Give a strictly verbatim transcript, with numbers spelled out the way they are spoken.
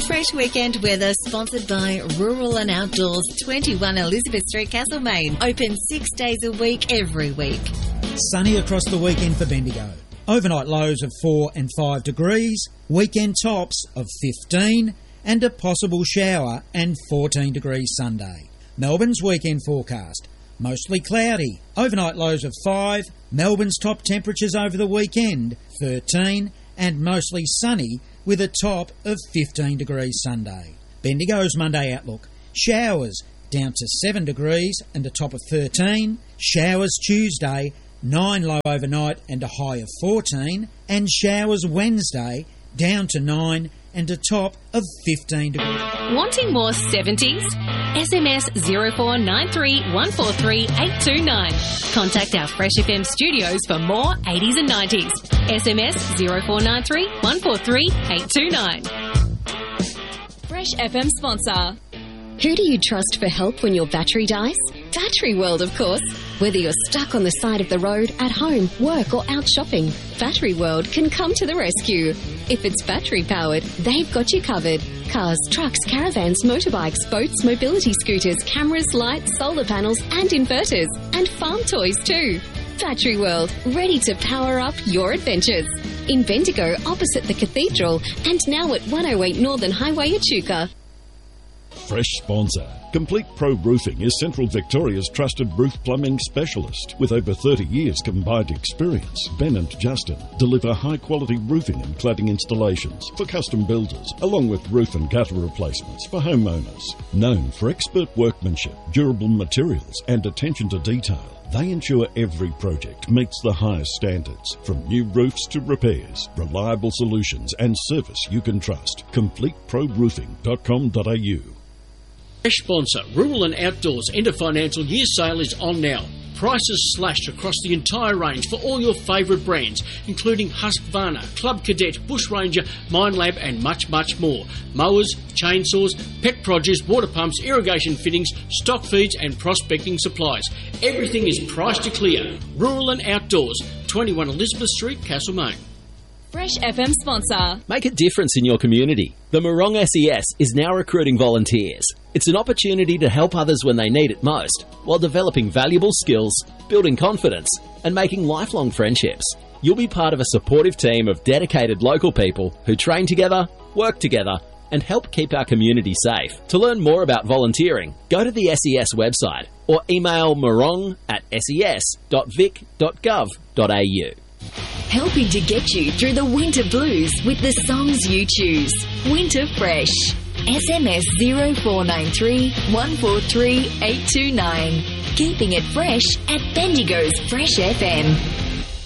Fresh weekend weather sponsored by Rural and Outdoors, twenty-one Elizabeth Street, Castlemaine. Open six days a week, every week. Sunny across the weekend for Bendigo. Overnight lows of four and five degrees, weekend tops of fifteen, and a possible shower and fourteen degrees Sunday. Melbourne's weekend forecast. Mostly cloudy, overnight lows of five, Melbourne's top temperatures over the weekend, thirteen, and mostly sunny with a top of fifteen degrees Sunday. Bendigo's Monday outlook. Showers down to seven degrees and a top of thirteen. Showers Tuesday, nine low overnight and a high of fourteen. And showers Wednesday, down to nine and a top of fifteen degrees. Wanting more seventies? S M S zero four nine three one four three eight two nine. Contact our Fresh F M studios for more eighties and nineties. S M S zero four nine three one four three eight two nine. Fresh F M sponsor. Who do you trust for help when your battery dies? Battery World, of course. Whether you're stuck on the side of the road, at home, work or out shopping, Battery World can come to the rescue. If it's battery powered, they've got you covered. Cars, trucks, caravans, motorbikes, boats, mobility scooters, cameras, lights, solar panels and inverters. And farm toys too. Battery World, ready to power up your adventures. In Bendigo, opposite the Cathedral, and now at one oh eight Northern Highway, Echuca. Fresh sponsor. Complete Pro Roofing is Central Victoria's trusted roof plumbing specialist. With over thirty years combined experience, Ben and Justin deliver high-quality roofing and cladding installations for custom builders, along with roof and gutter replacements for homeowners. Known for expert workmanship, durable materials and attention to detail, they ensure every project meets the highest standards. From new roofs to repairs, reliable solutions and service you can trust. complete pro roofing dot com dot a u. Fresh sponsor, Rural and Outdoors end of financial year sale is on now. Prices slashed across the entire range for all your favourite brands, including Husqvarna, Club Cadet, Bush Ranger, Minelab and much, much more. Mowers, chainsaws, pet produce, water pumps, irrigation fittings, stock feeds and prospecting supplies. Everything is priced to clear. Rural and Outdoors, twenty-one Elizabeth Street, Castlemaine. Fresh F M sponsor. Make a difference in your community. The Morong S E S is now recruiting volunteers. It's an opportunity to help others when they need it most, while developing valuable skills, building confidence, and making lifelong friendships. You'll be part of a supportive team of dedicated local people who train together, work together, and help keep our community safe. To learn more about volunteering, go to the S E S website or email morong at s e s dot vic dot gov dot a u. Helping to get you through the winter blues with the songs you choose. Winter Fresh. S M S zero four nine three one four three eight two nine. Keeping it fresh at Bendigo's Fresh F M.